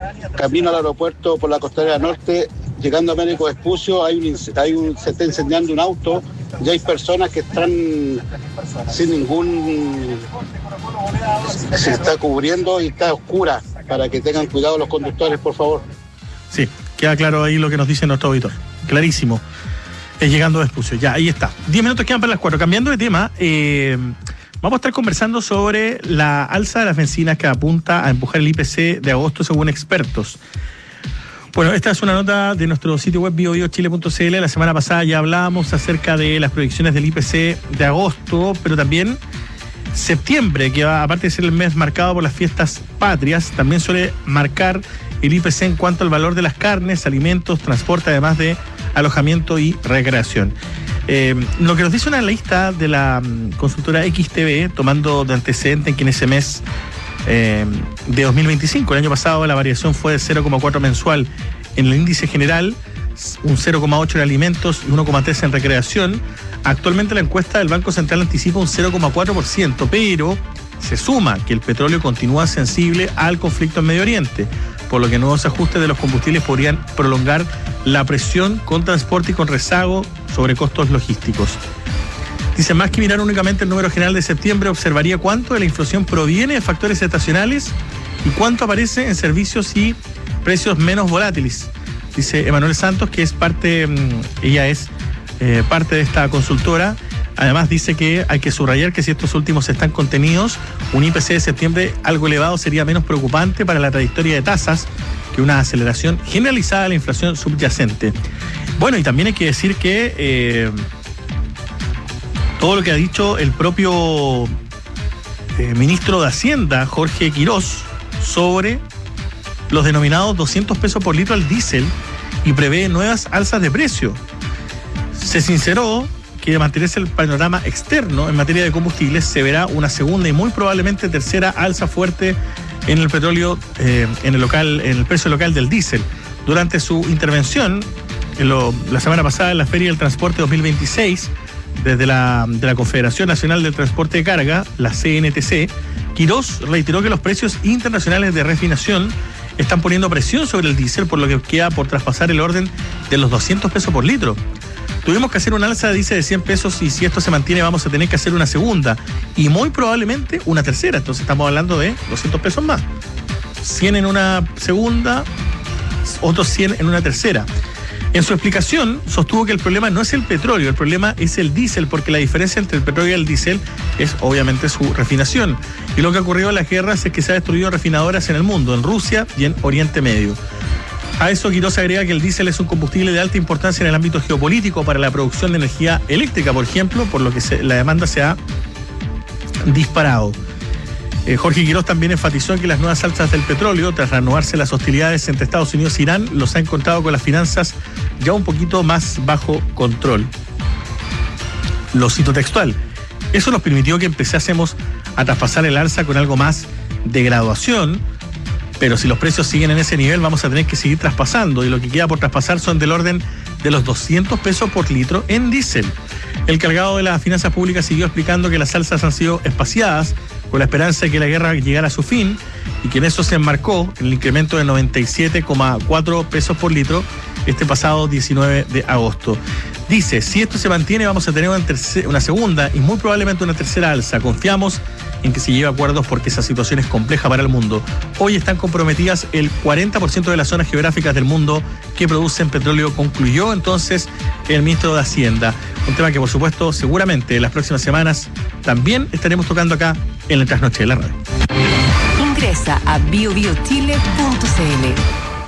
camino al aeropuerto por la Costanera Norte, llegando a Américo Vespucio, se está incendiando un auto, ya hay personas que están sin se está cubriendo y está oscura, para que tengan cuidado los conductores, por favor. Sí, queda claro ahí lo que nos dice nuestro auditor, clarísimo. Llegando a Vespucio, ya, ahí está. 10 minutos quedan para las 4. Cambiando de tema, vamos a estar conversando sobre la alza de las bencinas que apunta a empujar el IPC de agosto según expertos. Bueno, esta es una nota de nuestro sitio web biobiochile.cl. La semana pasada ya hablábamos acerca de las proyecciones del IPC de agosto, pero también septiembre, que aparte de ser el mes marcado por las fiestas patrias, también suele marcar el IPC en cuanto al valor de las carnes, alimentos, transporte, además de alojamiento y recreación. Lo que nos dice una analista de la consultora XTB, tomando de antecedente que en ese mes de 2025, el año pasado, la variación fue de 0,4 mensual en el índice general, un 0,8 en alimentos y 1,3 en recreación. Actualmente la encuesta del Banco Central anticipa un 0,4%, pero se suma que el petróleo continúa sensible al conflicto en Medio Oriente, por lo que nuevos ajustes de los combustibles podrían prolongar la presión con transporte y con rezago sobre costos logísticos. Dice, más que mirar únicamente el número general de septiembre, observaría cuánto de la inflación proviene de factores estacionales y cuánto aparece en servicios y precios menos volátiles. Dice Emanuel Santos, que es parte de esta consultora. Además dice que hay que subrayar que si estos últimos están contenidos, un IPC de septiembre algo elevado sería menos preocupante para la trayectoria de tasas que una aceleración generalizada de la inflación subyacente. Bueno, y también hay que decir que todo lo que ha dicho el propio ministro de Hacienda, Jorge Quirós, sobre los denominados 200 pesos por litro al diésel y prevé nuevas alzas de precio. Se sinceró que de mantenerse el panorama externo en materia de combustibles, se verá una segunda y muy probablemente tercera alza fuerte en el petróleo, en el precio local del diésel. Durante su intervención la semana pasada en la Feria del Transporte 2026, desde la Confederación Nacional del Transporte de Carga, la CNTC, Quirós reiteró que los precios internacionales de refinación están poniendo presión sobre el diésel, por lo que queda por traspasar el orden de los 200 pesos por litro. Tuvimos que hacer una alza, dice, de 100 pesos y si esto se mantiene vamos a tener que hacer una segunda y muy probablemente una tercera. Entonces estamos hablando de 200 pesos más. 100 en una segunda, otros 100 en una tercera. En su explicación sostuvo que el problema no es el petróleo, el problema es el diésel, porque la diferencia entre el petróleo y el diésel es obviamente su refinación. Y lo que ha ocurrido en las guerras es que se han destruido refinadoras en el mundo, en Rusia y en Oriente Medio. A eso Quirós agrega que el diésel es un combustible de alta importancia en el ámbito geopolítico para la producción de energía eléctrica, por ejemplo, por lo que la demanda se ha disparado. Jorge Quirós también enfatizó que las nuevas alzas del petróleo, tras reanudarse las hostilidades entre Estados Unidos e Irán, los ha encontrado con las finanzas ya un poquito más bajo control. Lo cito textual. Eso nos permitió que empezásemos a traspasar el alza con algo más de graduación, pero si los precios siguen en ese nivel vamos a tener que seguir traspasando y lo que queda por traspasar son del orden de los 200 pesos por litro en diésel. El cargado de las finanzas públicas siguió explicando que las alzas han sido espaciadas con la esperanza de que la guerra llegara a su fin y que en eso se enmarcó en el incremento de 97,4 pesos por litro este pasado 19 de agosto. Dice, si esto se mantiene vamos a tener una segunda y muy probablemente una tercera alza. Confiamos en que se lleve a acuerdos porque esa situación es compleja para el mundo. Hoy están comprometidas el 40% de las zonas geográficas del mundo que producen petróleo, concluyó entonces el ministro de Hacienda. Un tema que por supuesto seguramente en las próximas semanas también estaremos tocando acá en el Trasnoche de la Radio. Ingresa a biobiochile.cl.